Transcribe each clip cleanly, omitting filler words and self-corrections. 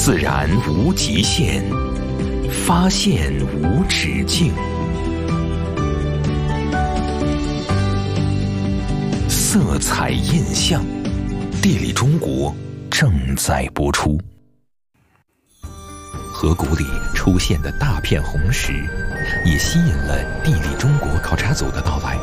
自然无极限，发现无止境。色彩印象，地理中国正在播出。河谷里出现的大片红石，也吸引了地理中国考察组的到来。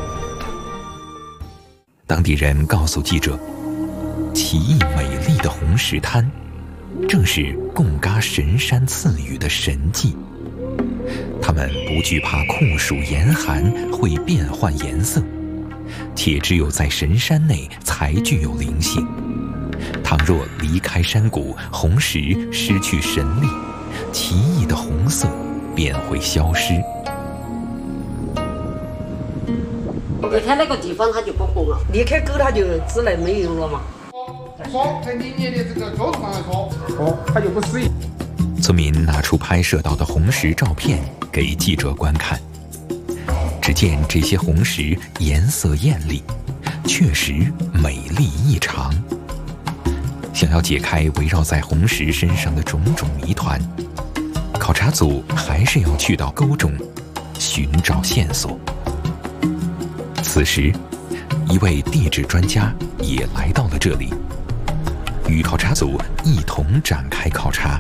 当地人告诉记者，奇异美丽的红石滩，正是贡嘎神山赐予的神迹。它们不惧怕酷暑严寒会变换颜色，且只有在神山内才具有灵性。倘若离开山谷，红石失去神力，奇异的红色便会消失。 离开那个地方，它就不红了；离开沟，它就自然没有了嘛。 说在林业的这个角度上来说，它就不适应。 村民拿出拍摄到的红石照片给记者观看，只见这些红石颜色艳丽，确实美丽异常。想要解开围绕在红石身上的种种谜团，考察组还是要去到沟中寻找线索。此时，一位地质专家也来到了这里，与考察组一同展开考察。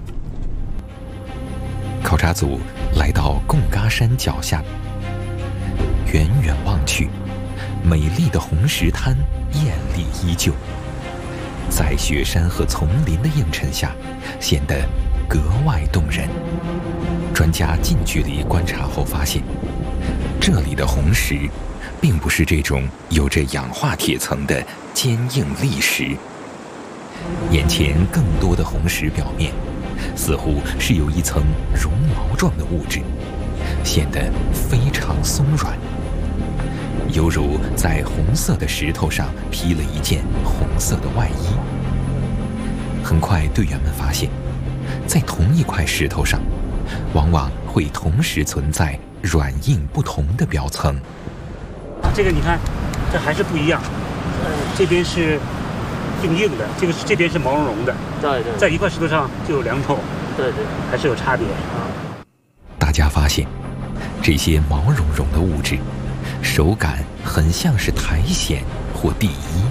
考察组来到贡嘎山脚下，远远望去，美丽的红石滩艳丽依旧，在雪山和丛林的映衬下，显得格外动人。专家近距离观察后发现，这里的红石并不是这种有着氧化铁层的坚硬砾石，眼前更多的红石表面似乎是有一层绒毛状的物质，显得非常松软，犹如在红色的石头上披了一件红色的外衣。很快，队员们发现，在同一块石头上，往往会同时存在软硬不同的表层。 这个你看，这还是不一样。这边是更硬的，这边是毛茸茸的。 对， 在一块石头上就有两种。对，还是有差别啊。 大家发现，这些毛茸茸的物质，手感很像是苔藓或地衣。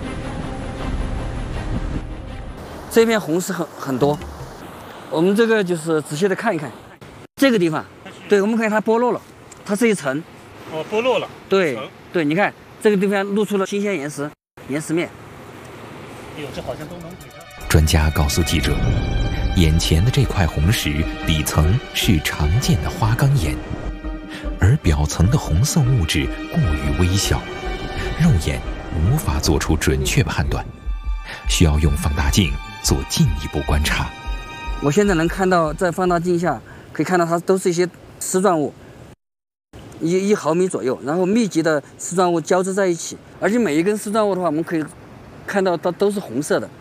这片红石很多，我们这个就是仔细的看一看，这个地方，对，我们看它剥落了，它是一层。 哦，剥落了。 对，你看这个地方露出了新鲜岩石面。 哎呦，这好像都能给它。 专家告诉记者，眼前的这块红石底层是常见的花岗岩，而表层的红色物质过于微小，肉眼无法做出准确判断，需要用放大镜做进一步观察。 我现在能看到，在放大镜下可以看到它都是一些丝状物。1毫米左右，然后密集的丝状物交织在一起，而且每一根丝状物的话，我们可以看到它都是红色的。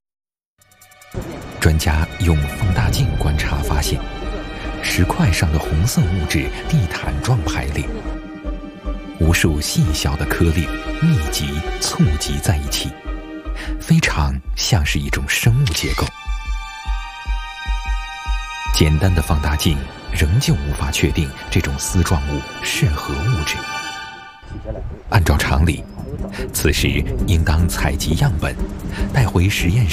专家用放大镜观察发现，石块上的红色物质地毯状排列，无数细小的颗粒密集簇集在一起，非常像是一种生物结构。简单的放大镜仍旧无法确定这种丝状物是何物质。按照常理，此时应当采集样本，带回实验室